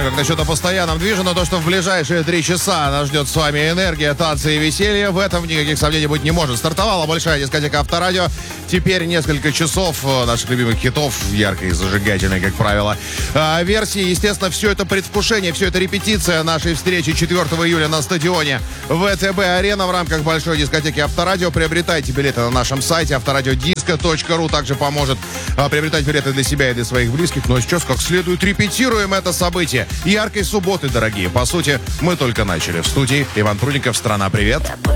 знаю, как насчет о постоянном движе, но то, что в ближайшие 3 часа нас ждет с вами энергия, танцы и веселье, в этом никаких сомнений быть не может. Стартовала большая дискотека Авторадио. Теперь несколько часов наших любимых хитов, яркой и зажигательной, как правило, версии. Естественно, все это предвкушение, все это репетиция нашей встречи 4 июля на стадионе ВТБ-арена в рамках большой дискотеки Авторадио. Приобретайте билеты на нашем сайте авторадиодиско.ру. Также поможет приобретать билеты для себя и для своих близких. Ну а сейчас как следует репетируем это событие. Яркой субботы, дорогие. По сути, мы только начали. В студии Иван Прудников. Страна, привет.